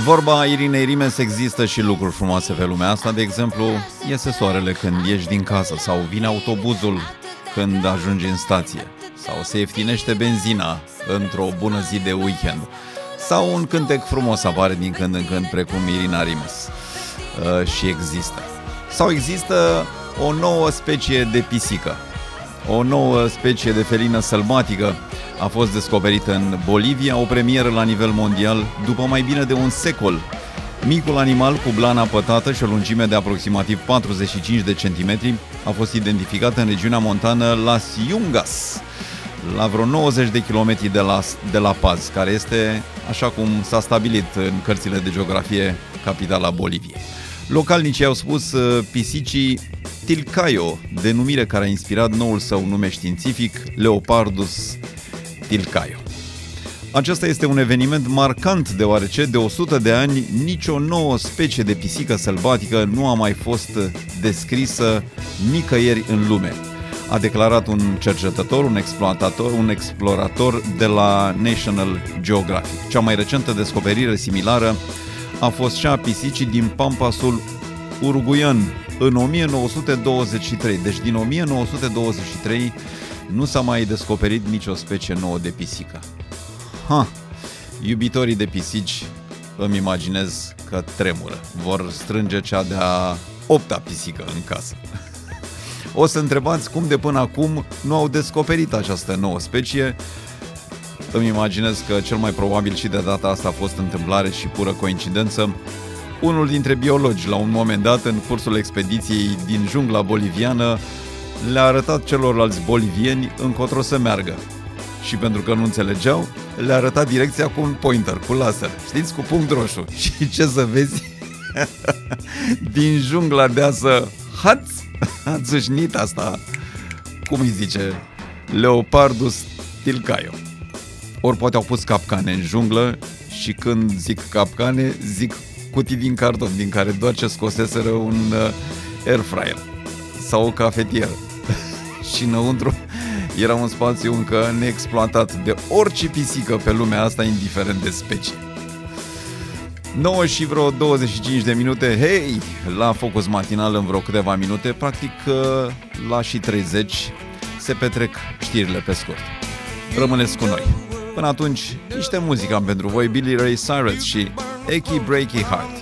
vorba Irinei Rimes, există și lucruri frumoase pe lumea asta. De exemplu, iese soarele când ieși din casă, sau vine autobuzul când ajungi în stație, sau se ieftinește benzina într-o bună zi de weekend, sau un cântec frumos apare din când în când, precum Irina Rimes. Și există. Sau există o nouă specie de pisică, o nouă specie de felină sălbatică. A fost descoperită în Bolivia, o premieră la nivel mondial după mai bine de un secol. Micul animal cu blana pătată și o lungime de aproximativ 45 de centimetri a fost identificat în regiunea montană Las Yungas, la vreo 90 de kilometri de La Paz, care este, așa cum s-a stabilit în cărțile de geografie, capitala Boliviei. Localnicii au spus pisicii Tilcaio, denumire care a inspirat noul său nume științific, Leopardus tilcaio. Acesta este un eveniment marcant, deoarece de 100 de ani nicio nouă specie de pisică sălbatică nu a mai fost descrisă nicăieri în lume, a declarat un cercetător, un explorator de la National Geographic. Cea mai recentă descoperire similară a fost cea a pisicii din Pampasul uruguaian în 1923. Deci din 1923 nu s-a mai descoperit nicio specie nouă de pisică. Iubitorii de pisici, îmi imaginez că tremură. Vor strânge cea de-a 8-a pisică în casă. O să întrebați cum de până acum nu au descoperit această nouă specie. Îmi imaginez că cel mai probabil și de data asta a fost întâmplare și pură coincidență. Unul dintre biologi, la un moment dat, în cursul expediției din jungla boliviană, le-a arătat celorlalți bolivieni încotro să meargă. Și pentru că nu înțelegeau, le-a arătat direcția cu un pointer, cu laser. Știți, cu punct roșu. Și ce să vezi? Din jungla deasă, a țâșnit asta, cum îi zice, Leopardus tilcaio. Ori poate au pus capcane în junglă și când zic capcane, zic cutii din carton din care doar ce scoseseră un air fryer sau o cafetieră. Și înăuntru era un spațiu încă neexploatat de orice pisică pe lumea asta, indiferent de specie. 9 și vreo 25 de minute, hei, la Focus Matinal în vreo câteva minute, practic la și 30 se petrec știrile pe scurt. Rămâneți cu noi. Până atunci, niște muzică am pentru voi, Billy Ray Cyrus și Achy Breaky Heart.